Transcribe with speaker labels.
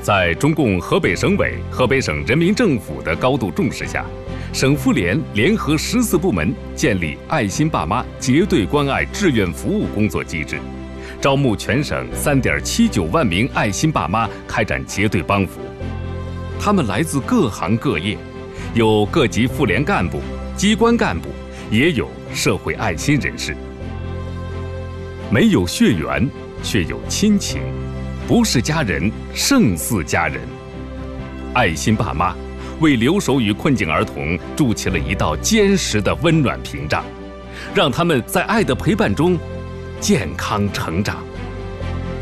Speaker 1: 在中共河北省委、河北省人民政府的高度重视下，省妇联联合14部门建立爱心爸妈结对关爱志愿服务工作机制，招募全省3.79万名爱心爸妈开展结对帮扶。他们来自各行各业，有各级妇联干部、机关干部，也有社会爱心人士。没有血缘，却有亲情。不是家人，胜似家人。爱心爸妈为留守与困境儿童筑起了一道坚实的温暖屏障，让他们在爱的陪伴中健康成长。